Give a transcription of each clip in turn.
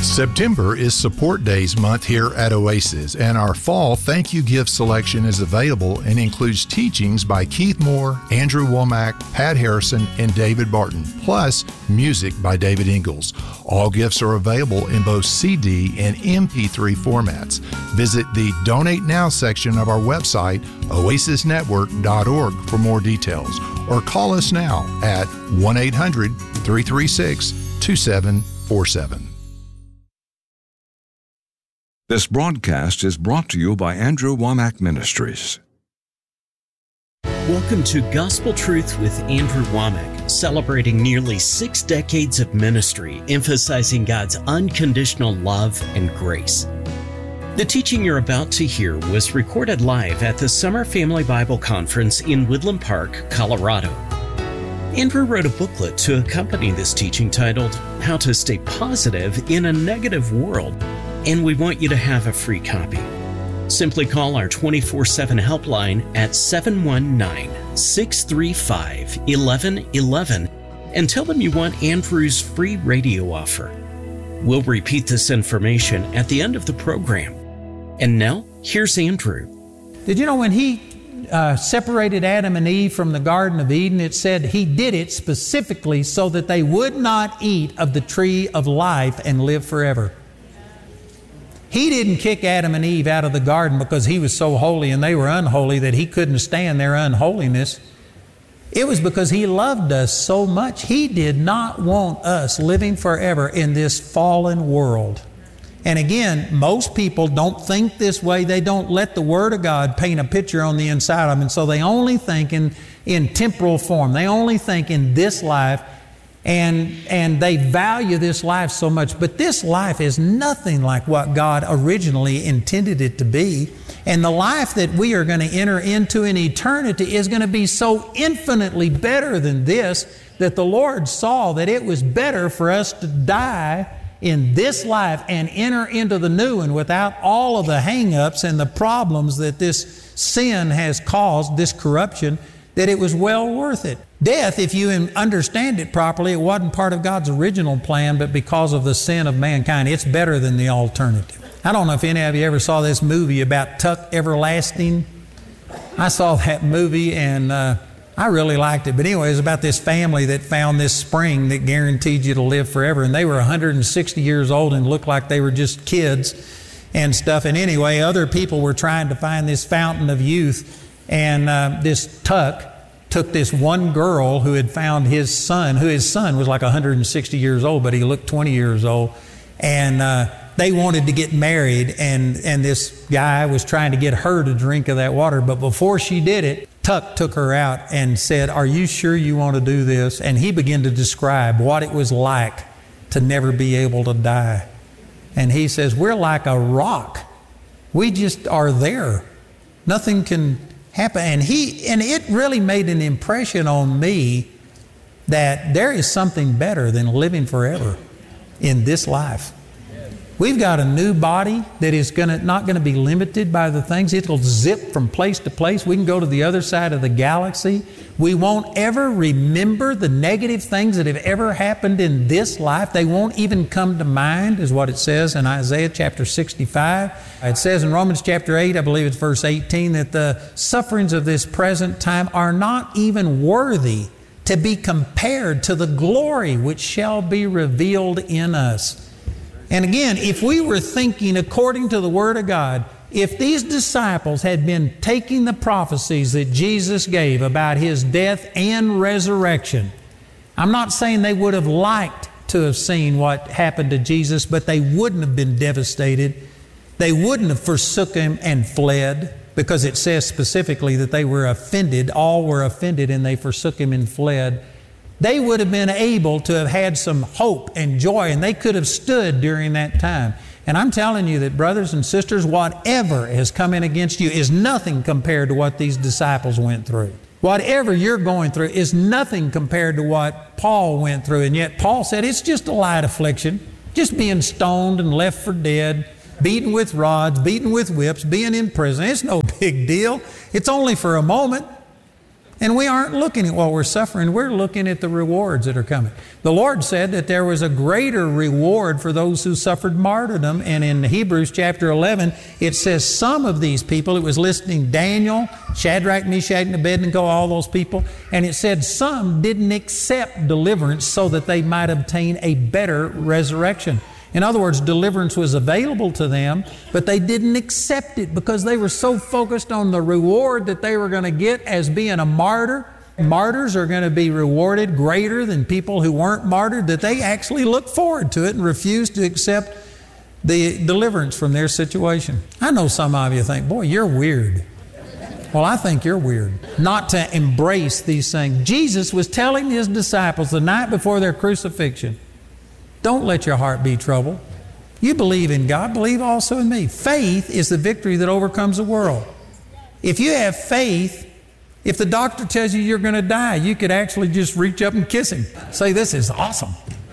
September is Support Days month here at Oasis, and our fall thank you gift selection is available and includes teachings by Keith Moore, Andrew Womack, Pat Harrison, and David Barton, plus music by David Ingalls. All gifts are available in both CD and MP3 formats. Visit the Donate Now section of our website, oasisnetwork.org, for more details, or call us now at 1-800-336-2747. This broadcast is brought to you by Andrew Womack Ministries. Welcome to Gospel Truth with Andrew Womack, celebrating nearly 6 decades of ministry, emphasizing God's unconditional love and grace. The teaching you're about to hear was recorded live at the Summer Family Bible Conference in Woodland Park, Colorado. Andrew wrote a booklet to accompany this teaching titled, How to Stay Positive in a Negative World, and we want you to have a free copy. Simply call our 24/7 helpline at 719-635-1111 and tell them you want Andrew's free radio offer. We'll repeat this information at the end of the program. And now, here's Andrew. Did you know when he separated Adam and Eve from the Garden of Eden, it said he did it specifically so that they would not eat of the tree of life and live forever. He didn't kick Adam and Eve out of the garden because he was so holy and they were unholy that he couldn't stand their unholiness. It was because he loved us so much. He did not want us living forever in this fallen world. And again, most people don't think this way. They don't let the Word of God paint a picture on the inside of them. And so they only think in temporal form. They only think in this life. And they value this life so much. But this life is nothing like what God originally intended it to be. And the life that we are going to enter into in eternity is going to be so infinitely better than this, that the Lord saw that it was better for us to die in this life and enter into the new one without all of the hang-ups and the problems that this sin has caused, this corruption, that it was well worth it. Death, if you understand it properly, it wasn't part of God's original plan, but because of the sin of mankind, it's better than the alternative. I don't know if any of you ever saw this movie about Tuck Everlasting. I saw that movie and I really liked it. But anyway, it was about this family that found this spring that guaranteed you to live forever. And they were 160 years old and looked like they were just kids and stuff. And anyway, other people were trying to find this fountain of youth. And this Tuck took this one girl who had found his son was like 160 years old, but he looked 20 years old. And they wanted to get married, and this guy was trying to get her to drink of that water. But before she did it, Tuck took her out and said, "Are you sure you want to do this?" And he began to describe what it was like to never be able to die. And he says, "We're like a rock. We just are there. Nothing can happen." And it really made an impression on me that there is something better than living forever in this life. We've got a new body that is not going to be limited by the things. It'll zip from place to place. We can go to the other side of the galaxy. We won't ever remember the negative things that have ever happened in this life. They won't even come to mind, is what it says in Isaiah chapter 65. It says in Romans chapter 8, I believe it's verse 18, that the sufferings of this present time are not even worthy to be compared to the glory which shall be revealed in us. And again, if we were thinking according to the Word of God, if these disciples had been taking the prophecies that Jesus gave about His death and resurrection, I'm not saying they would have liked to have seen what happened to Jesus, but they wouldn't have been devastated. They wouldn't have forsook Him and fled, because it says specifically that they were offended. All were offended and they forsook Him and fled. They would have been able to have had some hope and joy, and they could have stood during that time. And I'm telling you that, brothers and sisters, whatever has come in against you is nothing compared to what these disciples went through. Whatever you're going through is nothing compared to what Paul went through. And yet Paul said it's just a light affliction, just being stoned and left for dead, beaten with rods, beaten with whips, being in prison. It's no big deal. It's only for a moment. And we aren't looking at what we're suffering. We're looking at the rewards that are coming. The Lord said that there was a greater reward for those who suffered martyrdom. And in Hebrews chapter 11, it says some of these people, it was listing Daniel, Shadrach, Meshach, and Abednego, all those people. And it said some didn't accept deliverance so that they might obtain a better resurrection. In other words, deliverance was available to them, but they didn't accept it because they were so focused on the reward that they were going to get as being a martyr. Martyrs are going to be rewarded greater than people who weren't martyred, that they actually looked forward to it and refused to accept the deliverance from their situation. I know some of you think, boy, you're weird. Well, I think you're weird not to embrace these things. Jesus was telling His disciples the night before their crucifixion, don't let your heart be troubled. You believe in God, believe also in me. Faith is the victory that overcomes the world. If you have faith, if the doctor tells you you're going to die, you could actually just reach up and kiss him. Say, this is awesome.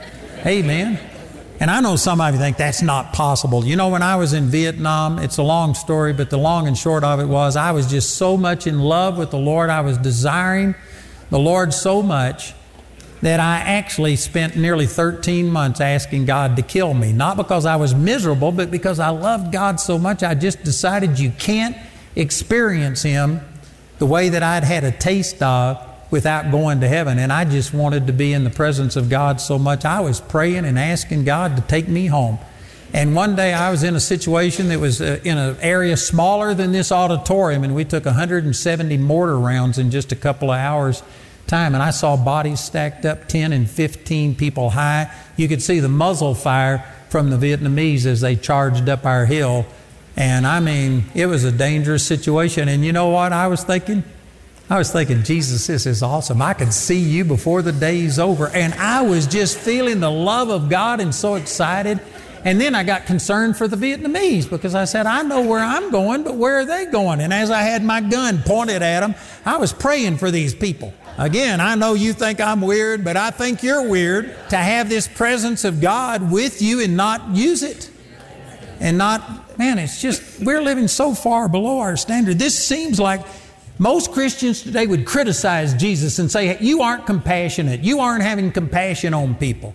Amen. And I know some of you think that's not possible. You know, when I was in Vietnam, it's a long story, but the long and short of it was I was just so much in love with the Lord. I was desiring the Lord so much that I actually spent nearly 13 months asking God to kill me. Not because I was miserable, but because I loved God so much, I just decided you can't experience Him the way that I'd had a taste of without going to heaven. And I just wanted to be in the presence of God so much. I was praying and asking God to take me home. And one day I was in a situation that was in an area smaller than this auditorium, and we took 170 mortar rounds in just a couple of hours time, and I saw bodies stacked up 10 and 15 people high. You could see the muzzle fire from the Vietnamese as they charged up our hill. And I mean, it was a dangerous situation. And you know what I was thinking? I was thinking, Jesus, this is awesome. I can see you before the day's over. And I was just feeling the love of God and so excited. And then I got concerned for the Vietnamese because I said, I know where I'm going, but where are they going? And as I had my gun pointed at them, I was praying for these people. Again, I know you think I'm weird, but I think you're weird to have this presence of God with you and not use it. And not, man, it's just, we're living so far below our standard. This seems like most Christians today would criticize Jesus and say, you aren't compassionate. You aren't having compassion on people.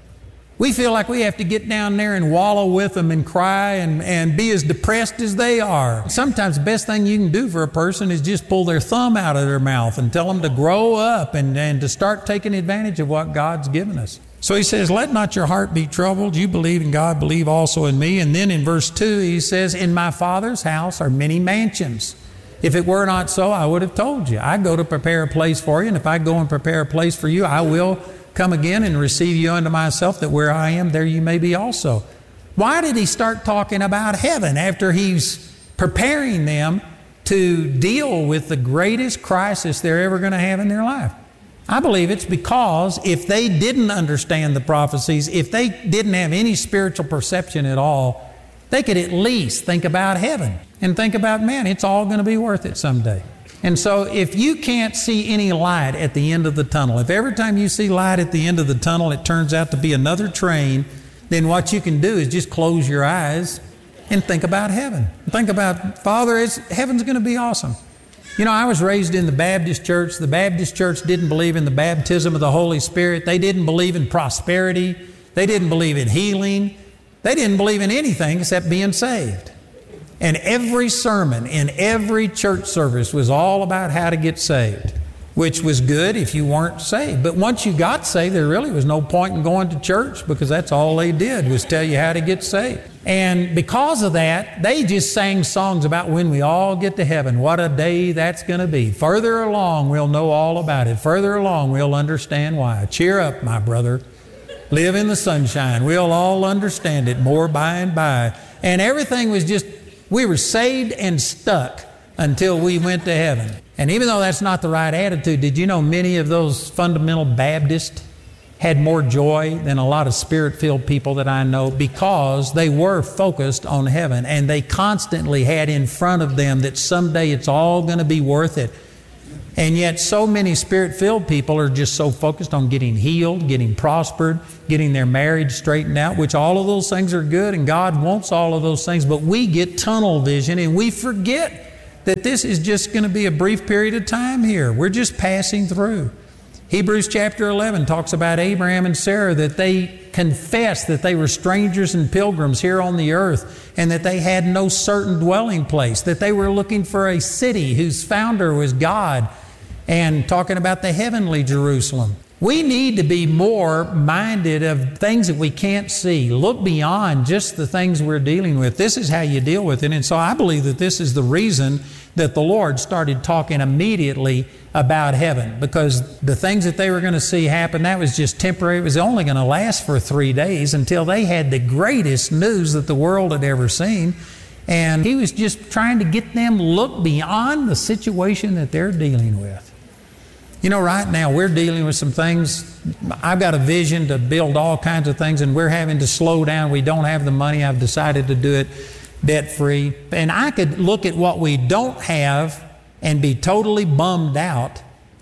We feel like we have to get down there and wallow with them and cry and be as depressed as they are. Sometimes the best thing you can do for a person is just pull their thumb out of their mouth and tell them to grow up and to start taking advantage of what God's given us. So He says, let not your heart be troubled. You believe in God, believe also in me. And then in verse 2, He says, in my Father's house are many mansions. If it were not so, I would have told you. I go to prepare a place for you, and if I go and prepare a place for you, I will come again and receive you unto myself, that where I am, there you may be also. Why did He start talking about heaven after He's preparing them to deal with the greatest crisis they're ever going to have in their life? I believe it's because if they didn't understand the prophecies, if they didn't have any spiritual perception at all, they could at least think about heaven and think about, man, it's all going to be worth it someday. And so if you can't see any light at the end of the tunnel, if every time you see light at the end of the tunnel it turns out to be another train, then what you can do is just close your eyes and think about heaven. Think about, Father, heaven's going to be awesome. You know, I was raised in the Baptist church. The Baptist church didn't believe in the baptism of the Holy Spirit. They didn't believe in prosperity. They didn't believe in healing. They didn't believe in anything except being saved. And every sermon in every church service was all about how to get saved, which was good if you weren't saved. But once you got saved, there really was no point in going to church because that's all they did was tell you how to get saved. And because of that, they just sang songs about when we all get to heaven, what a day that's going to be. Further along, we'll know all about it. Further along, we'll understand why. Cheer up, my brother. Live in the sunshine. We'll all understand it more by and by. And everything was just, we were saved and stuck until we went to heaven. And even though that's not the right attitude, did you know many of those fundamental Baptists had more joy than a lot of Spirit-filled people that I know because they were focused on heaven and they constantly had in front of them that someday it's all going to be worth it. And yet so many Spirit-filled people are just so focused on getting healed, getting prospered, getting their marriage straightened out, which all of those things are good and God wants all of those things, but we get tunnel vision and we forget that this is just going to be a brief period of time here. We're just passing through. Hebrews chapter 11 talks about Abraham and Sarah, that they confessed that they were strangers and pilgrims here on the earth, and that they had no certain dwelling place, that they were looking for a city whose founder was God, and talking about the heavenly Jerusalem. We need to be more minded of things that we can't see. Look beyond just the things we're dealing with. This is how you deal with it. And so I believe that this is the reason that the Lord started talking immediately about heaven, because the things that they were going to see happen, that was just temporary. It was only going to last for 3 days until they had the greatest news that the world had ever seen. And He was just trying to get them look beyond the situation that they're dealing with. You know, right now we're dealing with some things. I've got a vision to build all kinds of things, and we're having to slow down. We don't have the money. I've decided to do it debt-free. And I could look at what we don't have and be totally bummed out,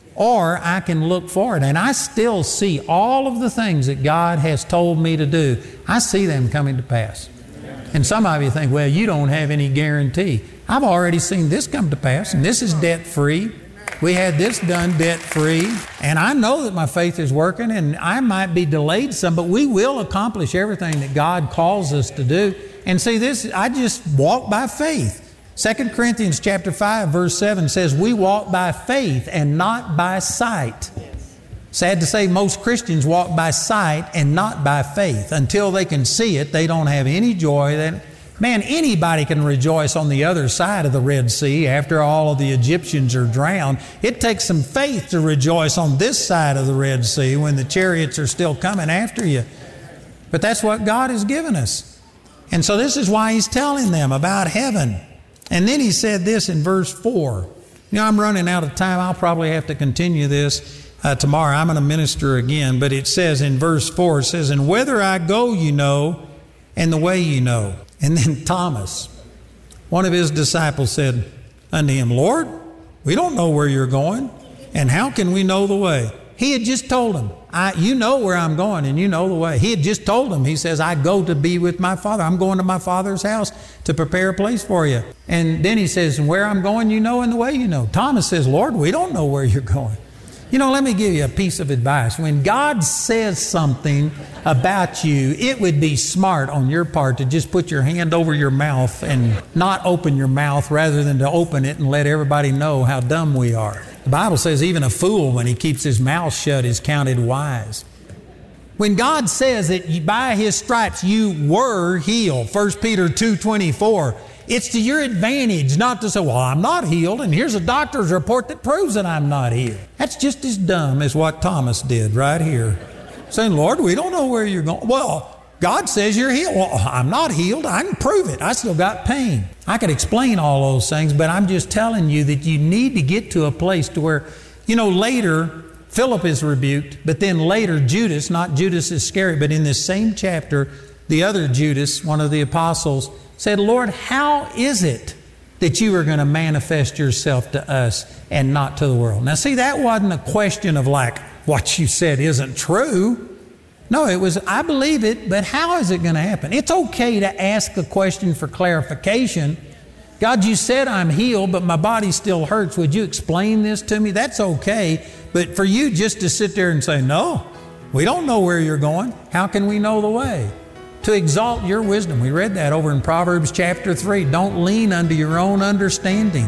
or I can look forward. And I still see all of the things that God has told me to do. I see them coming to pass. And some of you think, well, you don't have any guarantee. I've already seen this come to pass, and this is debt-free. We had this done debt-free, and I know that my faith is working, and I might be delayed some, but we will accomplish everything that God calls us to do. And see, this, I just walk by faith. 2 Corinthians chapter 5, verse 7 says, we walk by faith and not by sight. Sad to say, most Christians walk by sight and not by faith. Until they can see it, they don't have any joy. Man, anybody can rejoice on the other side of the Red Sea after all of the Egyptians are drowned. It takes some faith to rejoice on this side of the Red Sea when the chariots are still coming after you. But that's what God has given us. And so this is why He's telling them about heaven. And then He said this in verse 4. You know, I'm running out of time. I'll probably have to continue this tomorrow. I'm going to minister again. But it says in verse 4, it says, and whither I go you know, and the way you know. And then Thomas, one of His disciples, said unto Him, Lord, we don't know where you're going, and how can we know the way? He had just told him, you know where I'm going, and you know the way. He had just told him, He says, I go to be with my Father. I'm going to my Father's house to prepare a place for you. And then He says, and where I'm going, you know, and the way you know. Thomas says, Lord, we don't know where you're going. You know, let me give you a piece of advice. When God says something about you, it would be smart on your part to just put your hand over your mouth and not open your mouth rather than to open it and let everybody know how dumb we are. The Bible says even a fool, when he keeps his mouth shut, is counted wise. When God says that by His stripes you were healed, 1 Peter 2:24, it's to your advantage not to say, well, I'm not healed, and here's a doctor's report that proves that I'm not healed. That's just as dumb as what Thomas did right here. Saying, Lord, we don't know where you're going. Well, God says you're healed. Well, I'm not healed. I can prove it. I still got pain. I could explain all those things, but I'm just telling you that you need to get to a place to where, you know, later Philip is rebuked, but then later Judas, not Judas Iscariot, but in this same chapter, the other Judas, one of the apostles, said, Lord, how is it that you are going to manifest yourself to us and not to the world? Now, see, that wasn't a question of like, what you said isn't true. No, it was, I believe it, but how is it going to happen? It's okay to ask a question for clarification. God, you said I'm healed, but my body still hurts. Would you explain this to me? That's okay. But for you just to sit there and say, no, we don't know where you're going. How can we know the way? To exalt your wisdom. We read that over in Proverbs chapter 3. Don't lean unto your own understanding.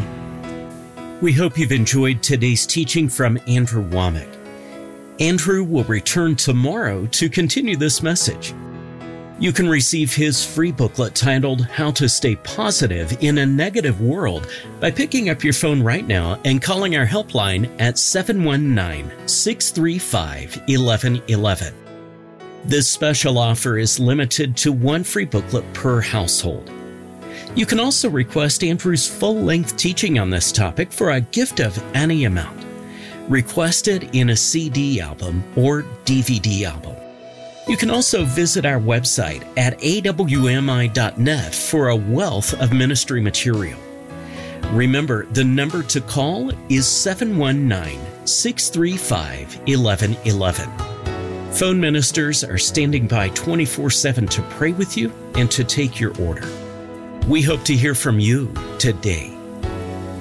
We hope you've enjoyed today's teaching from Andrew Wommack. Andrew will return tomorrow to continue this message. You can receive his free booklet titled How to Stay Positive in a Negative World by picking up your phone right now and calling our helpline at 719-635-1111. This special offer is limited to one free booklet per household. You can also request Andrew's full-length teaching on this topic for a gift of any amount. Request it in a CD album or DVD album. You can also visit our website at awmi.net for a wealth of ministry material. Remember, the number to call is 719-635-1111. Phone ministers are standing by 24/7 to pray with you and to take your order. We hope to hear from you today.